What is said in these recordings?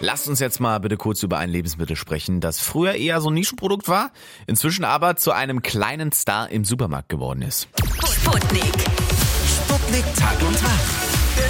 Lasst uns jetzt mal bitte kurz über ein Lebensmittel sprechen, das früher eher so ein Nischenprodukt war, inzwischen aber zu einem kleinen Star im Supermarkt geworden ist. Sputnik. Sputnik Tag und Tag.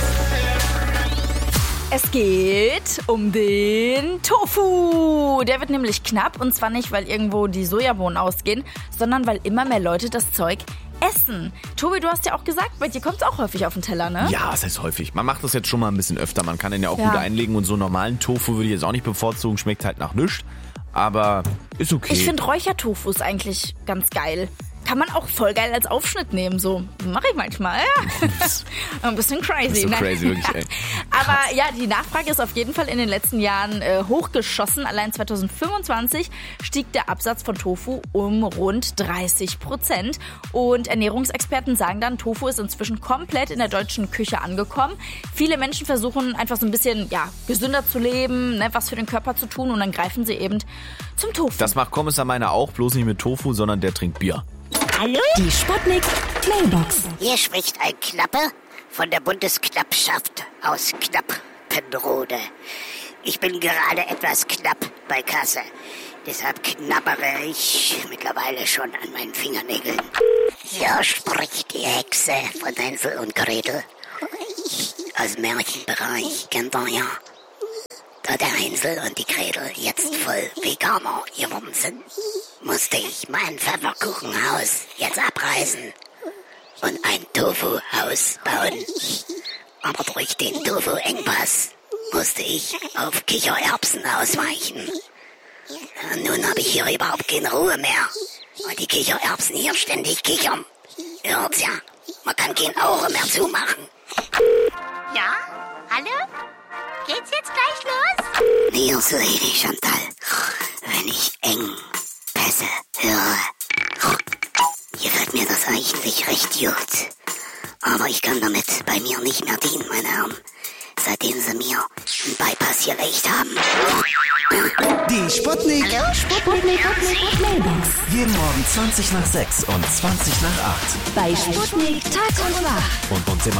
Es geht um den Tofu. Der wird nämlich knapp, und zwar nicht, weil irgendwo die Sojabohnen ausgehen, sondern weil immer mehr Leute das Zeug essen. Tobi, du hast ja auch gesagt, bei dir kommt es auch häufig auf den Teller, ne? Ja, das heißt häufig. Man macht das jetzt schon mal ein bisschen öfter. Man kann den ja auch gut einlegen und so normalen Tofu würde ich jetzt auch nicht bevorzugen. Schmeckt halt nach nichts, aber ist okay. Ich finde Räuchertofu ist eigentlich ganz geil. Kann man auch voll geil als Aufschnitt nehmen, so. Mache ich manchmal, ja. Ein bisschen crazy, ne? Crazy, wirklich, ey. Aber ja, die Nachfrage ist auf jeden Fall in den letzten Jahren hochgeschossen. Allein 2025 stieg der Absatz von Tofu um rund 30%. Und Ernährungsexperten sagen dann, Tofu ist inzwischen komplett in der deutschen Küche angekommen. Viele Menschen versuchen einfach so ein bisschen gesünder zu leben, ne, was für den Körper zu tun, und dann greifen sie eben zum Tofu. Das macht Kommissar meiner auch, bloß nicht mit Tofu, sondern der trinkt Bier. Hallo? Die Sputnik Mailbox. Hier spricht ein Knappe von der Bundesknappschaft aus Knappenrode. Ich bin gerade etwas knapp bei Kasse. Deshalb knabbere ich mittlerweile schon an meinen Fingernägeln. Hier spricht die Hexe von Hänsel und Gretel. Aus dem Märchenbereich, kennt ihr ja. Da der Hänsel und die Gretel jetzt voll Veganer geworden sind, musste ich mein Pfefferkuchenhaus jetzt abreißen und ein Tofu-Haus bauen. Aber durch den Tofu-Engpass musste ich auf Kichererbsen ausweichen. Nun habe ich hier überhaupt keine Ruhe mehr, weil die Kichererbsen hier ständig kichern. Ihr hört's ja, man kann kein Auge mehr zumachen. Ja? Hallo? Geht's jetzt gleich los? Hier so Lady Chantal, wenn ich Engpässe höre, gefällt mir das eigentlich recht gut. Aber ich kann damit bei mir nicht mehr dienen, meine Herren, seitdem sie mir einen Bypass gelegt haben. Die Sputnik. Hallo? Sputnik Mailbox. Jeden Morgen 20 nach 6 und 20 nach 8. Bei Sputnik Tag und Tag. Und uns immer